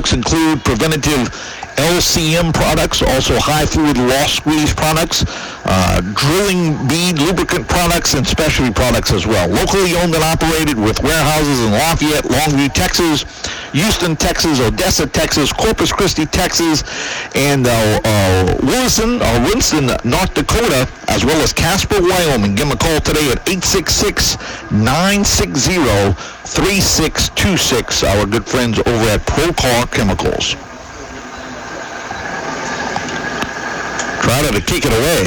products include preventative LCM products, also high fluid loss squeeze products, drilling bead lubricant products, and specialty products as well. Locally owned and operated with warehouses in Lafayette, Longview, Texas, Houston, Texas, Odessa, Texas, Corpus Christi, Texas, and Winston, North Dakota, as well as Casper, Wyoming. Give them a call today at 866-960-3626. Our good friends over at Procar Chemicals. Crowder to kick it away.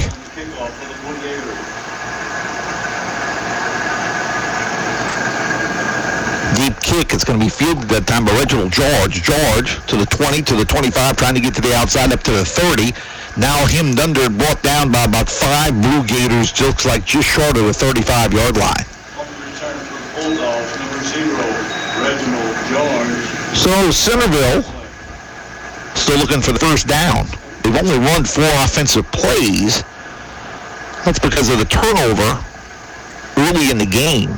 Deep kick. It's going to be fielded that time by Reginald George. George to the 20, to the 25, trying to get to the outside, up to the 30. Now hemmed under and brought down by about 5 Blue Gators, just short of the 35-yard line. Return for the Bulldogs, number 0, Reginald George. So Centerville still looking for the first down. They've only run 4 offensive plays. That's because of the turnover early in the game.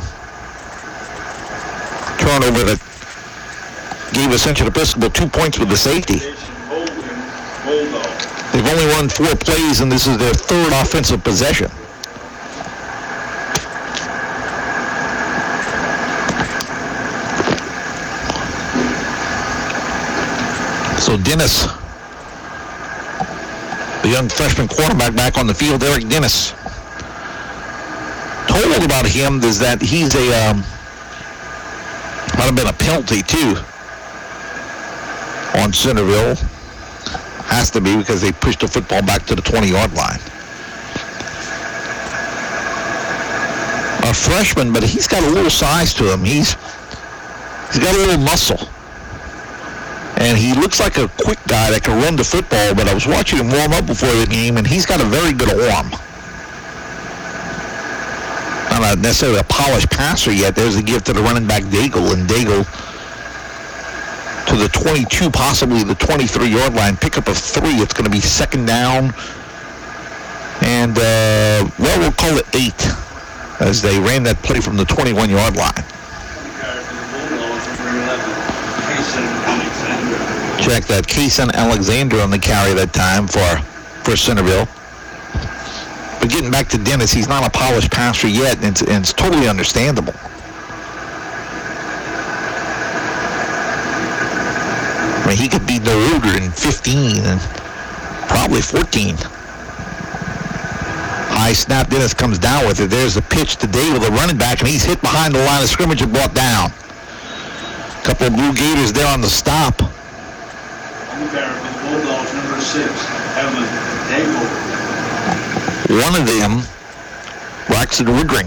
Turnover that gave Ascension Episcopal 2 points with the safety. They've only run 4 plays, and this is their 3rd offensive possession. So Dennis, the young freshman quarterback, back on the field. Eric Dennis. Told about him is that he's might have been a penalty too on Centerville. Has to be, because they pushed the football back to the 20-yard line. A freshman, but he's got a little size to him. He's got a little muscle. And he looks like a quick guy that can run the football, but I was watching him warm up before the game, and he's got a very good arm. Not necessarily a polished passer yet. There's a gift to the running back, Daigle, and Daigle to the 22, possibly the 23-yard line. Pickup of 3. It's going to be 2nd down. And, we'll call it 8 as they ran that play from the 21-yard line. Check that. Kaysen Alexander on the carry that time for Centerville. But getting back to Dennis, he's not a polished passer yet, and it's totally understandable. I mean, he could be no older than 15 and probably 14. High snap, Dennis comes down with it. There's the pitch to Daigle, the running back, and he's hit behind the line of scrimmage and brought down. A couple of Blue Gators there on the stop. Bulldogs, number 6, Evan Daigle. One of them, Braxton Woodring.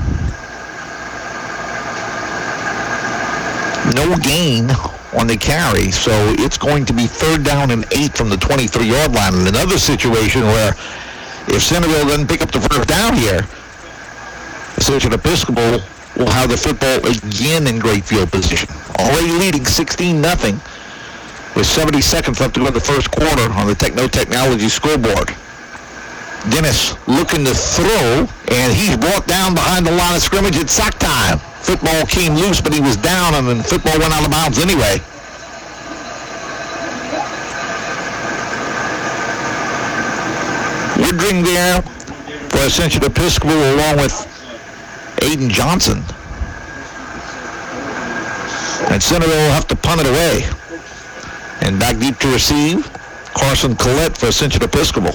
No gain on the carry, so it's going to be 3rd down and 8 from the 23-yard line. In another situation where if Centerville doesn't pick up the first down here, Ascension Episcopal will have the football again in great field position. Already leading 16-0 with 70 seconds left to go in the first quarter on the Techno Technology scoreboard. Dennis looking to throw, and he's brought down behind the line of scrimmage. It's sack time. Football came loose, but he was down, and then football went out of bounds anyway. Woodring there for Ascension Episcopal, along with Aiden Johnson. And Centerville will have to punt it away. And back deep to receive, Carson Collette for Ascension Episcopal.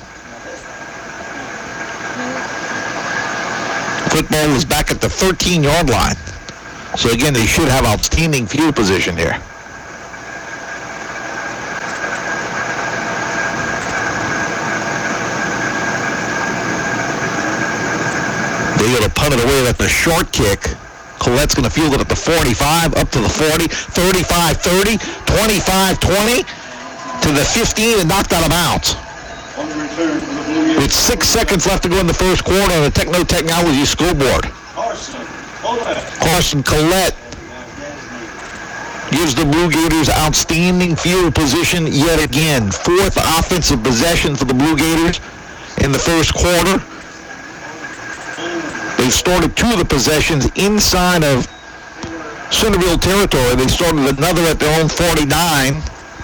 Football is back at the 13-yard line. So again, they should have outstanding field position here. They got to punt it away at the short kick. Colette's going to field it at the 45, up to the 40, 35-30, 25-20, to the 15, and knocked out of bounds. With 6 seconds left to go in the first quarter on the Techno Technology scoreboard. Carson Collette gives the Blue Gators outstanding field position yet again. 4th offensive possession for the Blue Gators in the first quarter. They started 2 of the possessions inside of Centerville territory. They started another at their own 49.